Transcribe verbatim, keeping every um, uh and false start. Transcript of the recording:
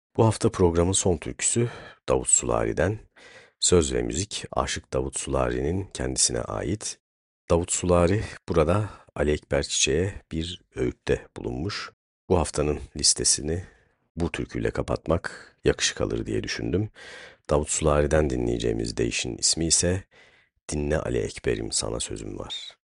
Bu hafta programın son türküsü Davut Sulari'den. Söz ve müzik Aşık Davut Sulari'nin kendisine ait. Davut Sulari burada Ali Ekber Çiçek'e bir öğütte bulunmuş. Bu haftanın listesini bu türküyle kapatmak yakışık alır diye düşündüm. Davut Sulari'den dinleyeceğimiz deyişin ismi ise Dinle Ali Ekber'im sana sözüm var.